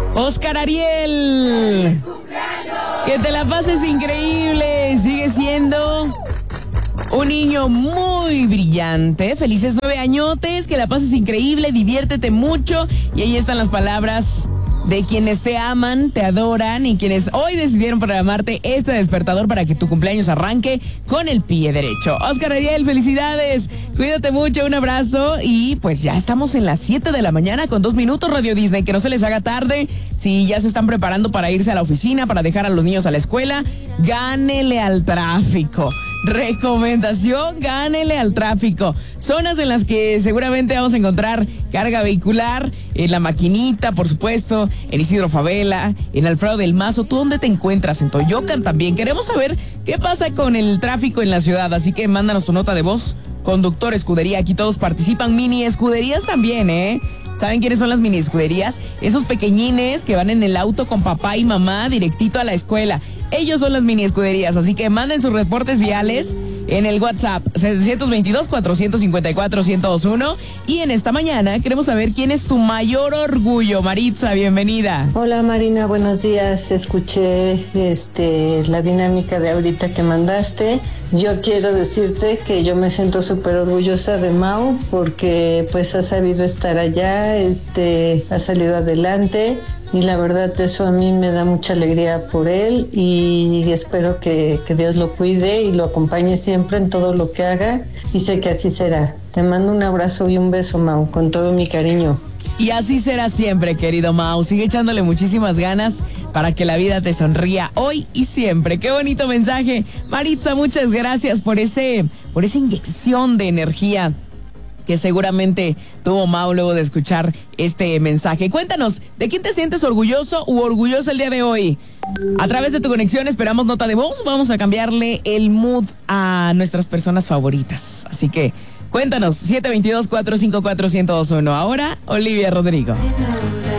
Oscar Ariel. Que te la pases increíble. Sigue siendo un niño muy brillante. Felices 9 añotes. Que la pases increíble. Diviértete mucho. Y ahí están las palabras de quienes te aman, te adoran y quienes hoy decidieron programarte este despertador para que tu cumpleaños arranque con el pie derecho. Oscar Ariel, felicidades. Cuídate mucho, un abrazo. Y pues ya estamos en las 7 de la mañana con 2 minutos, Radio Disney. Que no se les haga tarde. Si ya se están preparando para irse a la oficina, para dejar a los niños a la escuela, gánele al tráfico. Recomendación, gánele al tráfico. Zonas en las que seguramente vamos a encontrar carga vehicular, en la Maquinita, por supuesto, en Isidro Favela, en Alfredo del Mazo. ¿Tú dónde te encuentras? En Toyocan también. Queremos saber qué pasa con el tráfico en la ciudad, así que mándanos tu nota de voz. Conductor Escudería, aquí todos participan. Mini escuderías también, ¿eh? ¿Saben quiénes son las mini escuderías? Esos pequeñines que van en el auto con papá y mamá directito a la escuela. Ellos son las mini escuderías, así que manden sus reportes viales en el WhatsApp 722-454-1021. Y en esta mañana queremos saber quién es tu mayor orgullo. Maritza, bienvenida. Hola Marina, buenos días. Escuché la dinámica de ahorita que mandaste. Yo quiero decirte que yo me siento súper orgullosa de Mau porque pues ha sabido estar allá, ha salido adelante. Y la verdad eso a mí me da mucha alegría por él y espero que Dios lo cuide y lo acompañe siempre en todo lo que haga y sé que así será. Te mando un abrazo y un beso, Mau, con todo mi cariño. Y así será siempre, querido Mau. Sigue echándole muchísimas ganas para que la vida te sonría hoy y siempre. ¡Qué bonito mensaje! Maritza, muchas gracias por esa inyección de energía que seguramente tuvo Mau luego de escuchar este mensaje. Cuéntanos, ¿de quién te sientes orgulloso u orgullosa el día de hoy? A través de tu conexión esperamos nota de voz. Vamos a cambiarle el mood a nuestras personas favoritas. Así que cuéntanos, 722-454-1021. Ahora, Olivia Rodrigo.